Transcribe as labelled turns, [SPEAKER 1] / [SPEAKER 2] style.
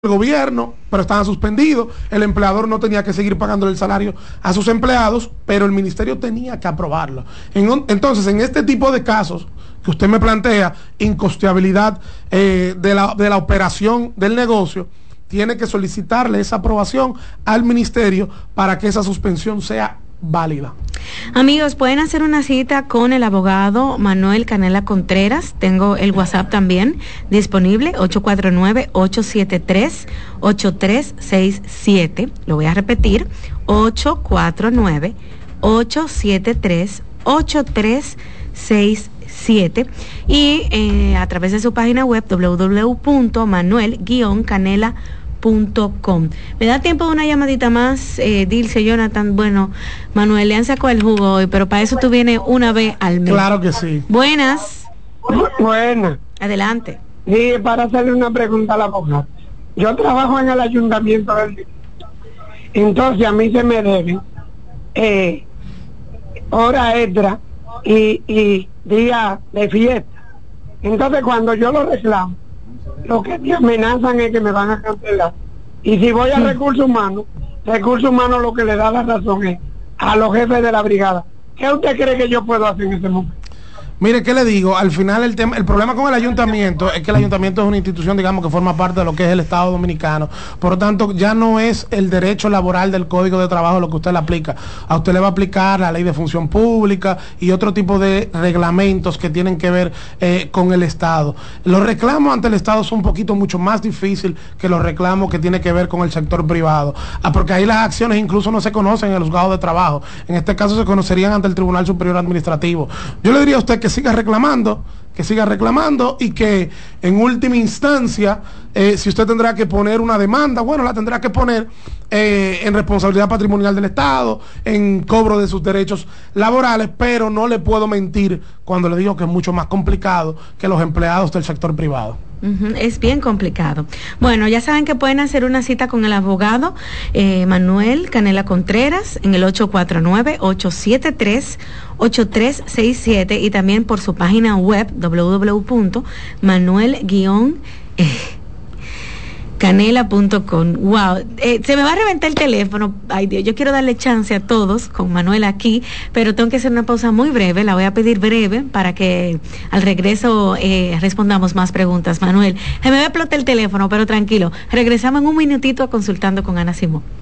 [SPEAKER 1] el gobierno, pero estaban suspendidos, el empleador no tenía que seguir pagando el salario a sus empleados, pero el ministerio tenía que aprobarlo. Entonces, en este tipo de casos que usted me plantea, incosteabilidad de la operación del negocio, tiene que solicitarle esa aprobación al ministerio para que esa suspensión sea válida.
[SPEAKER 2] Amigos, pueden hacer una cita con el abogado Manuel Canela Contreras. Tengo el WhatsApp también disponible, 849-873-8367. Lo voy a repetir, 849-873-8367. Y a través de su página web, www.manuel-canela.com. ¿Me da tiempo de una llamadita más, Dilce, Jonathan? Bueno, Manuel, le han sacado el jugo hoy, pero para eso tú vienes una vez al mes.
[SPEAKER 1] Claro que sí.
[SPEAKER 2] Buenas.
[SPEAKER 3] Buenas.
[SPEAKER 2] Adelante.
[SPEAKER 3] Sí, para hacerle una pregunta a la abogada. Yo trabajo en el ayuntamiento entonces a mí se me debe hora extra y día de fiesta. Entonces cuando yo lo reclamo, lo que me amenazan es que me van a cancelar. Y si voy a recursos humanos lo que le da la razón es a los jefes de la brigada. ¿Qué usted cree que yo puedo hacer en ese momento?
[SPEAKER 1] Mire, ¿qué le digo? Al final el problema con el ayuntamiento es que el ayuntamiento es una institución, digamos, que forma parte de lo que es el Estado Dominicano. Por lo tanto, ya no es el derecho laboral del Código de Trabajo lo que usted le aplica. A usted le va a aplicar la Ley de Función Pública y otro tipo de reglamentos que tienen que ver con el Estado. Los reclamos ante el Estado son un poquito mucho más difícil que los reclamos que tienen que ver con el sector privado. Porque ahí las acciones incluso no se conocen en el juzgado de trabajo. En este caso se conocerían ante el Tribunal Superior Administrativo. Yo le diría a usted que siga reclamando y que en última instancia, si usted tendrá que poner una demanda, bueno, la tendrá que poner en responsabilidad patrimonial del Estado, en cobro de sus derechos laborales, pero no le puedo mentir cuando le digo que es mucho más complicado que los empleados del sector privado.
[SPEAKER 2] Es bien complicado. Bueno, ya saben que pueden hacer una cita con el abogado Manuel Canela Contreras en el 849-873-8367 y también por su página web www.manuel-canela.com. Wow, se me va a reventar el teléfono. Ay Dios, yo quiero darle chance a todos con Manuel aquí, pero tengo que hacer una pausa muy breve. La voy a pedir breve para que al regreso respondamos más preguntas. Manuel, se me va a explotar el teléfono, pero tranquilo. Regresamos en un minutito a Consultando con Ana Simón.